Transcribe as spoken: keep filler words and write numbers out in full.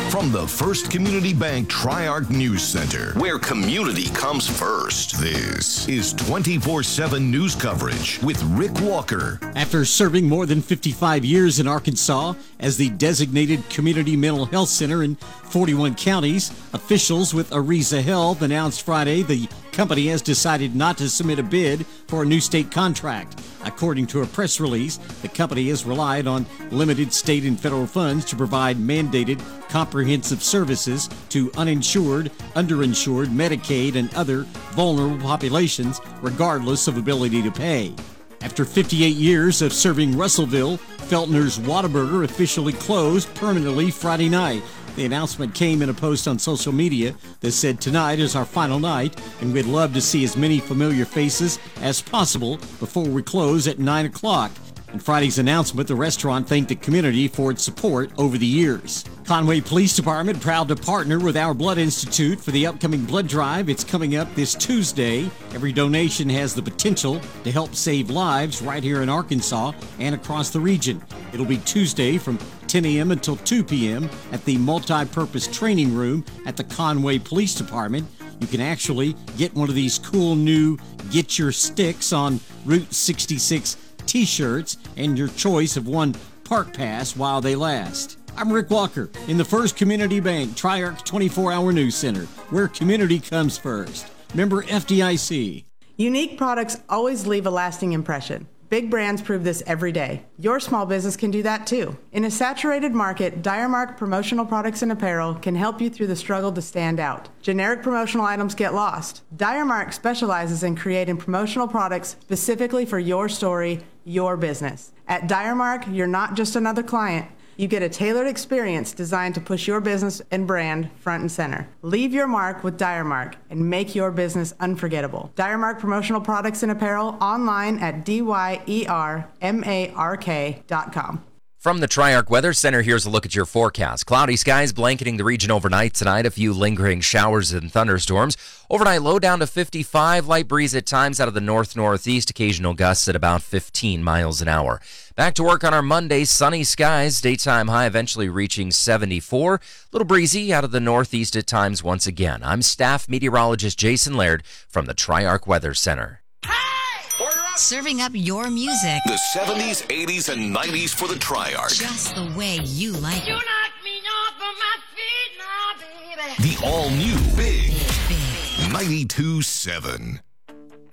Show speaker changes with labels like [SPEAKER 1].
[SPEAKER 1] From the First Community Bank Tri-Arc News Center, where community comes first, this is twenty-four seven news coverage with Rick Walker.
[SPEAKER 2] After serving more than fifty-five years in Arkansas as the designated community mental health center in forty-one counties, officials with Ariza Health announced Friday the company has decided not to submit a bid for a new state contract. According to a press release, the company has relied on limited state and federal funds to provide mandated comprehensive services to uninsured, underinsured, Medicaid, and other vulnerable populations, regardless of ability to pay. After fifty-eight years of serving Russellville, Feltner's Whataburger officially closed permanently Friday night. The announcement came in a post on social media that said, "Tonight is our final night, and we'd love to see as many familiar faces as possible before we close at nine o'clock. In Friday's announcement, the restaurant thanked the community for its support over the years. Conway Police Department proud to partner with Our Blood Institute for the upcoming blood drive. It's coming up this Tuesday. Every donation has the potential to help save lives right here in Arkansas and across the region. It'll be Tuesday from ten a.m. until two p.m. at the multi-purpose training room at the Conway Police Department. You can actually get one of these cool new Get Your Sticks on Route sixty-six t-shirts and your choice of one park pass while they last." I'm Rick Walker in the First Community Bank Tri-Arc twenty-four hour News Center, where community comes first. Member F D I C.
[SPEAKER 3] Unique products always leave a lasting impression. Big brands prove this every day. Your small business can do that too. In a saturated market, Diremark Promotional Products and Apparel can help you through the struggle to stand out. Generic promotional items get lost. Diremark specializes in creating promotional products specifically for your story, your business. At Diremark, you're not just another client. You get a tailored experience designed to push your business and brand front and center. Leave your mark with Diremark and make your business unforgettable. Diremark Promotional Products and Apparel online at D Y E R M A R K dot com.
[SPEAKER 4] From the Tri-Arc Weather Center, here's a look at your forecast. Cloudy skies blanketing the region overnight tonight. A few lingering showers and thunderstorms. Overnight low down to fifty-five. Light breeze at times out of the north-northeast. Occasional gusts at about fifteen miles an hour. Back to work on our Monday. Sunny skies. Daytime high eventually reaching seventy-four. Little breezy out of the northeast at times once again. I'm staff meteorologist Jason Laird from the Tri-Arc Weather Center.
[SPEAKER 5] Serving up your music.
[SPEAKER 1] The seventies, eighties, and nineties for the Tri-Arc.
[SPEAKER 5] Just the way you like
[SPEAKER 6] You
[SPEAKER 5] it.
[SPEAKER 6] knock me off of my feet now, baby.
[SPEAKER 1] The all-new Big
[SPEAKER 5] Big.
[SPEAKER 1] ninety-two seven.